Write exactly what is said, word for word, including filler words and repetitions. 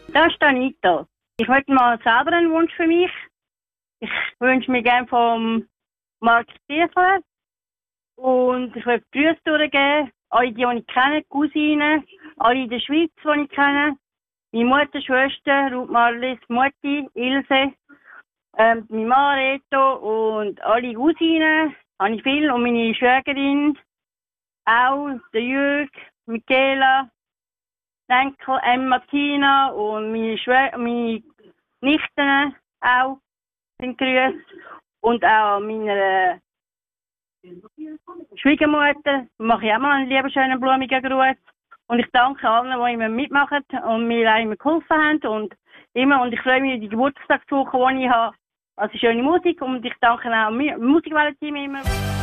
Das ist Anita. Ich möchte mal selber einen Wunsch für mich. Ich wünsche mir gerne vom Marc Stiefler. Und ich möchte Grüße durchgeben. Alle, die, die ich kenne, Cousinen, alle in der Schweiz, die ich kenne. Meine Mutter, Schwester, Ruth Marlis, Mutti, Ilse, ähm, meine Mann Reto und alle Cousinen, habe ich viel. Und meine Schwägerin, auch, der Jürg, Michaela, Enkel, Emma, Tina und meine, Schwä meine Nichten auch sind grüßt. Und auch meine Schwiegermutter mache ich auch mal einen lieben, schönen, blumigen Gruß. Und ich danke allen, die immer mitmachen und mir auch immer geholfen haben. Und, immer, und ich freue mich auf die Geburtstagswoche, die ich habe. Also schöne Musik und ich danke auch dem Musikwellen-Team immer.